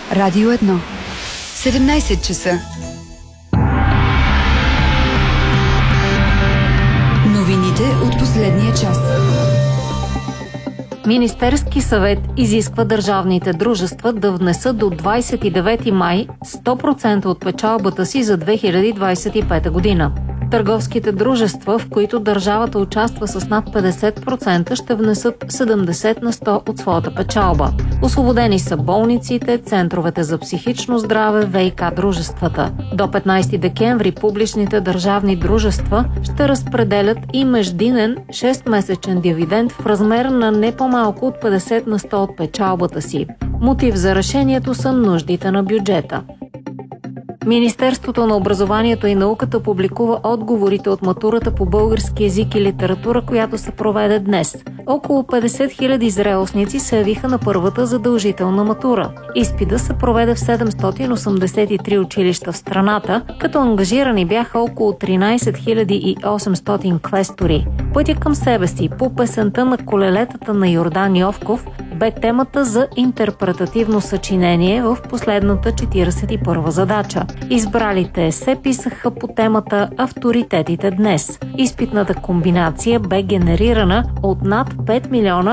Радио 1. 17 часа. Новините от последния час. Министерски съвет изисква държавните дружества да внесат до 29 май 100% от печалбата си за 2025 година. Търговските дружества, в които държавата участва с над 50%, ще внесат 70 на 100 от своята печалба. Освободени са болниците, центровете за психично здраве, ВиК дружествата. До 15 декември публичните държавни дружества ще разпределят и междинен 6-месечен дивиденд в размер на не по-малко от 50 на 100 от печалбата си. Мотив за решението са нуждите на бюджета. Министерството на образованието и науката публикува отговорите от матурата по български език и литература, която се проведе днес. Около 50 000 зрелостници се явиха на първата задължителна матура. Изпита се проведе в 783 училища в страната, като ангажирани бяха около 13 800 квестори. Пътя към себе си по песента на колелетата на Йордан Йовков бе темата за интерпретативно съчинение в последната 41-а задача. Избралите се писаха по темата «Авторитетите днес». Изпитната комбинация бе генерирана от над 5 милиона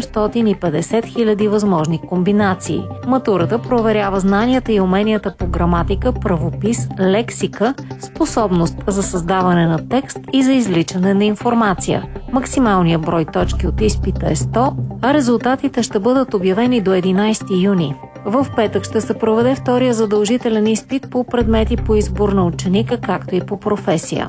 850 хиляди възможни комбинации. Матурата проверява знанията и уменията по граматика, правопис, лексика, способност за създаване на текст и за извличане на информация. Максималният брой точки от изпита е 100, а резултатите ще бъдат обявени до 11 юни. В петък ще се проведе втория задължителен изпит по предмети по избор на ученика, както и по професия.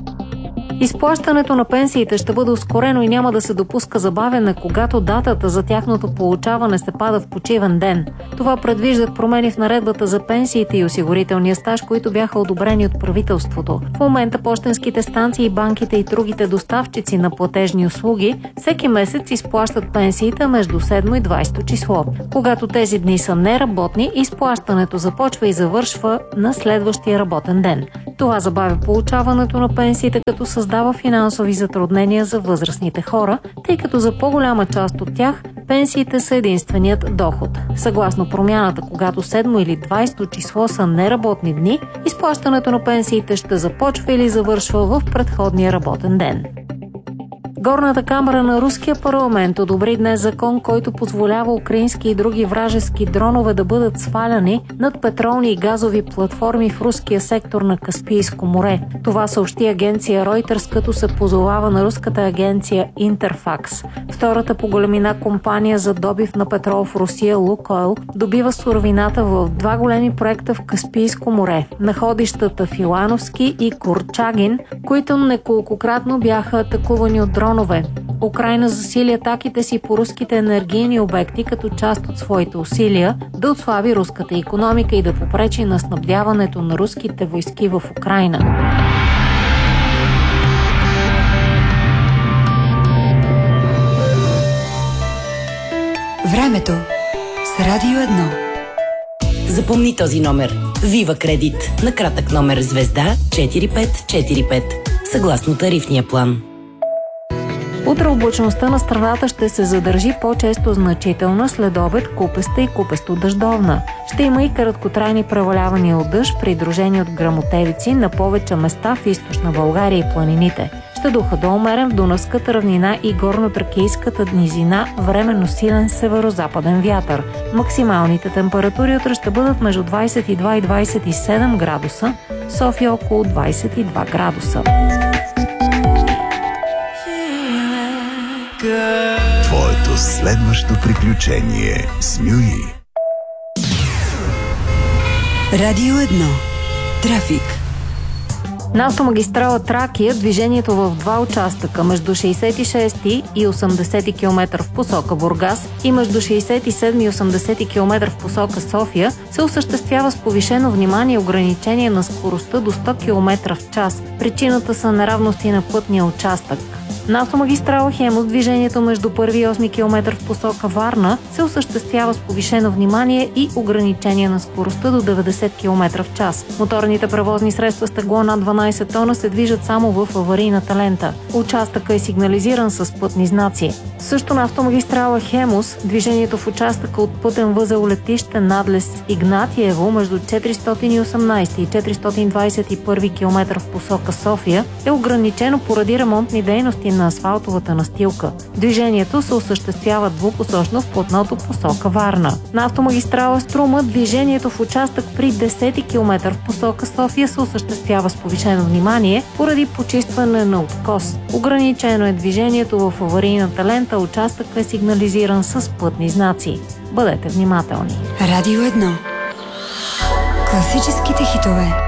Изплащането на пенсиите ще бъде ускорено и няма да се допуска забавяне, когато датата за тяхното получаване се пада в почивен ден. Това предвиждат промени в наредбата за пенсиите и осигурителния стаж, които бяха одобрени от правителството. В момента пощенските станции, банките и другите доставчици на платежни услуги всеки месец изплащат пенсиите между 7 и 20 число. Когато тези дни са неработни, изплащането започва и завършва на следващия работен ден. Това забавя получаването на пенсиите, като създава финансови затруднения за възрастните хора, тъй като за по-голяма част от тях пенсиите са единственият доход. Съгласно промяната, когато 7 или 20 число са неработни дни, изплащането на пенсиите ще започва или завършва в предходния работен ден. Горната камара на руския парламент одобри днес закон, който позволява украински и други вражески дронове да бъдат сваляни над петролни и газови платформи в руския сектор на Каспийско море. Това съобщи агенция Reuters, като се позовава на руската агенция Интерфакс. Втората по големина компания за добив на петрол в Русия, Лукойл, добива суровината в два големи проекта в Каспийско море – находищата в Илановски и Курчагин, които неколкократно бяха атакувани от дронове. Украйна засили атаките си по руските енергийни обекти като част от своите усилия да отслаби руската икономика и да попречи на снабдяването на руските войски в Украйна. Времето с Радио 1. Запомни този номер. Вива Кредит. На кратък номер звезда 4545. Съгласно тарифния план. Утре облачността на страната ще се задържи по-често значителна, след обед купеста и купесто-дъждовна. Ще има и краткотрайни превалявания от дъжд, придружени от гръмотевици на повече места в източна България и планините. Ще духа до умерен в Дунавската равнина и горно-тракийската низина, временно силен северо-западен вятър. Максималните температури утре ще бъдат между 22 и 27 градуса, в София около 22 градуса. Твоето следващо приключение с Мюи. Радио 1. Трафик. На автомагистрала Тракия движението в два участъка между 66 и 80 км в посока Бургас и между 67 и 80 км в посока София се осъществява с повишено внимание и ограничение на скоростта до 100 км в час. Причината са неравности на пътния участък. На автомагистрала Хемус движението между 1 и 8 км в посока Варна се осъществява с повишено внимание и ограничение на скоростта до 90 км в час. Моторните превозни средства с тегло над 12 тона се движат само в аварийната лента. Участъкът е сигнализиран с пътни знаци. Също на автомагистрала Хемус движението в участъка от пътен възел летище надлез Игнатиево между 418 и 421 км в посока София е ограничено поради ремонтни дейности на асфалтовата настилка. Движението се осъществява двупосочно в платното посока Варна. На автомагистрала Струма движението в участък при 10 км в посока София се осъществява с повишено внимание поради почистване на откос. Ограничено е движението в аварийната лента, участъкът е сигнализиран с пътни знаци. Бъдете внимателни. Радио 1. Класическите хитове.